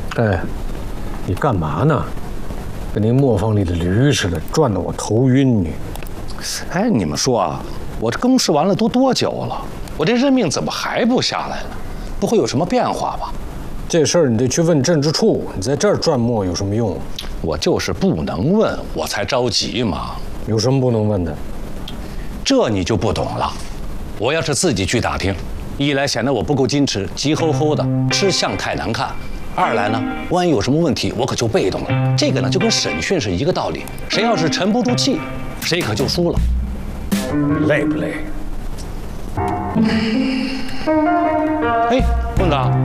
哎，你干嘛呢？跟那磨坊里的驴似的，转得我头晕你。 哎，你们说啊，我这更试完了都多久了？我这任命怎么还不下来呢？不会有什么变化吧？ 这事儿你得去问政治处，你在这儿转磨有什么用？ 我就是不能问，我才着急嘛。 有什么不能问的？ 这你就不懂了。我要是自己去打听，一来显得我不够矜持，急吼吼的，吃相太难看；二来呢，万一有什么问题，我可就被动了。这个呢，就跟审讯是一个道理，谁要是沉不住气，谁可就输了。 累不累？ 哎，孟哥。